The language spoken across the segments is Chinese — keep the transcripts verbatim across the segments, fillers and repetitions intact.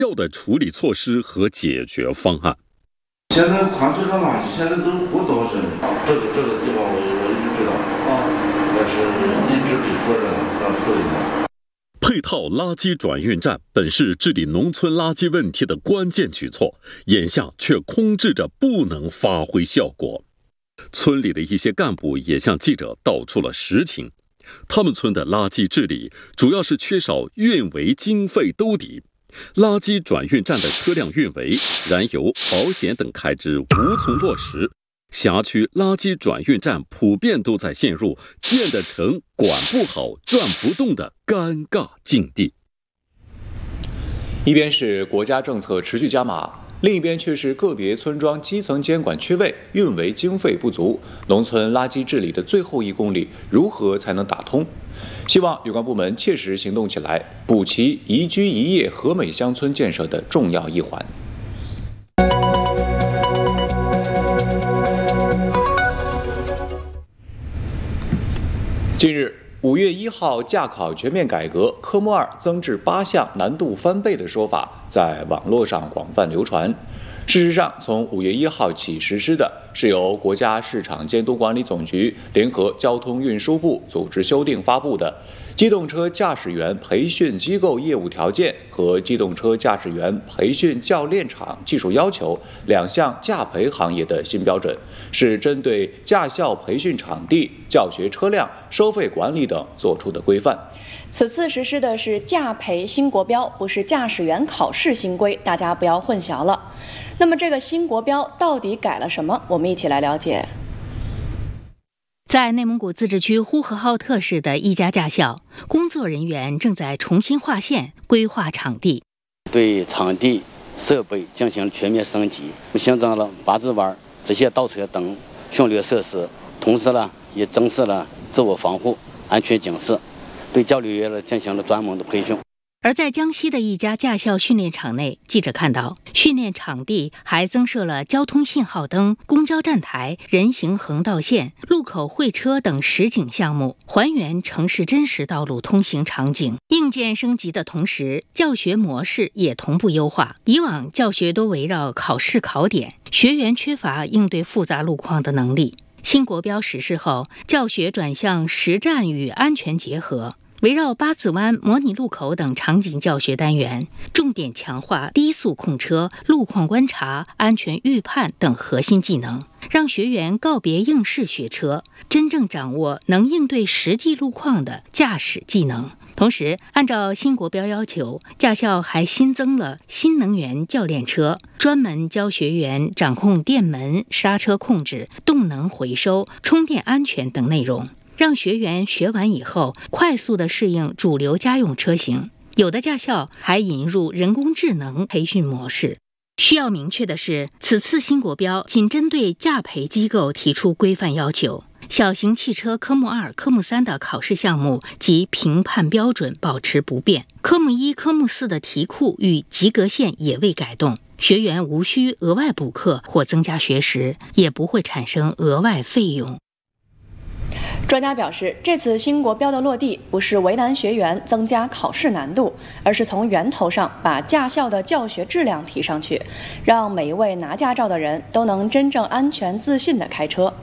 要的处理措施和解决方案。 现在看这个垃圾，现在都是活多少人？这个这个地方我我一直知道啊，也是一直给负责人让处理的。 配套垃圾转运站本是治理农村垃圾问题的关键举措，眼下却空置着不能发挥效果。村里的一些干部也向记者道出了实情，他们村的垃圾治理主要是缺少运维经费兜底，垃圾转运站的车辆运维、燃油、保险等开支无从落实，辖区垃圾转运站普遍都在陷入建得成、管不好、转不动的尴尬境地。 一边是国家政策持续加码，另一边却是个别村庄基层监管缺位，运维经费不足，农村垃圾治理的最后一公里如何才能打通？希望有关部门切实行动起来，补齐宜居宜业和美乡村建设的重要一环。近日，五月一号驾考全面改革，科目二增至八项，难度翻倍的说法在网络上广泛流传。事实上，从五月一号起实施的是由国家市场监督管理总局联合交通运输部组织修订发布的《机动车驾驶员培训机构业务条件和机动车驾驶员培训教练场技术要求》两项驾培行业的新标准，是针对驾校培训场地、教学车辆、收费管理等作出的规范。 此次实施的是驾培新国标，不是驾驶员考试新规，大家不要混淆了。那么这个新国标到底改了什么？我们一起来了解。 在内蒙古自治区呼和浩特市的一家驾校，工作人员正在重新划线、规划场地， 对场地设备进行全面升级，新增了八字弯、直线倒车等训练设施，同时呢，也增设了自我防护、安全警示，对教练员呢进行了专门的培训。 而在江西的一家驾校训练场内，记者看到训练场地还增设了交通信号灯、公交站台、人行横道线、路口会车等实景项目，还原城市真实道路通行场景。硬件升级的同时，教学模式也同步优化。以往教学都围绕考试考点，学员缺乏应对复杂路况的能力。新国标实施后，教学转向实战与安全结合，围绕八字弯、模拟路口等场景教学单元，重点强化低速控车、路况观察、安全预判等核心技能，让学员告别应试学车，真正掌握能应对实际路况的驾驶技能。同时，按照新国标要求，驾校还新增了新能源教练车，专门教学员掌控电门、刹车控制、动能回收、充电安全等内容，让学员学完以后快速地适应主流家用车型。有的驾校还引入人工智能培训模式。需要明确的是，此次新国标仅针对驾培机构提出规范要求，小型汽车科目二、科目三的考试项目及评判标准保持不变，科目一、科目四的题库与及格线也未改动，学员无需额外补课或增加学时，也不会产生额外费用。 专家表示，这次新国标的落地不是为难学员增加考试难度，而是从源头上把驾校的教学质量提上去，让每一位拿驾照的人都能真正安全自信地开车。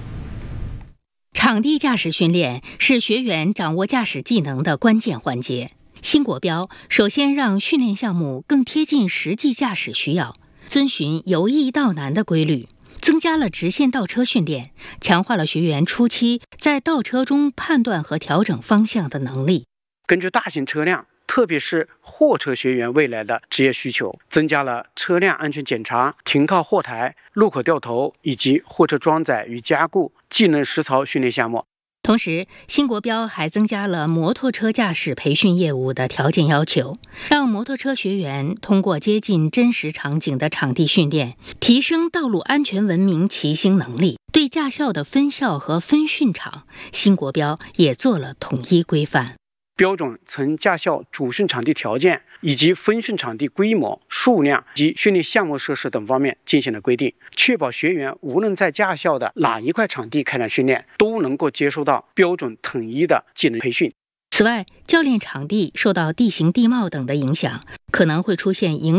场地驾驶训练是学员掌握驾驶技能的关键环节。新国标首先让训练项目更贴近实际驾驶需要，遵循由易到难的规律，增加了直线倒车训练，强化了学员初期在倒车中判断和调整方向的能力。 根据大型车辆，特别是货车学员未来的职业需求，增加了车辆安全检查、停靠货台、路口掉头以及货车装载与加固技能实操训练项目。 同时，新国标还增加了摩托车驾驶培训业务的条件要求，让摩托车学员通过接近真实场景的场地训练，提升道路安全文明骑行能力。对驾校的分校和分训场，新国标也做了统一规范。 标准从驾校主训场地条件以及分训场地规模、数量及训练项目设施等方面进行了规定，确保学员无论在驾校的哪一块场地开展训练，都能够接受到标准统一的技能培训。 此外，教练场地受到地形地貌等的影响，可能会出现迎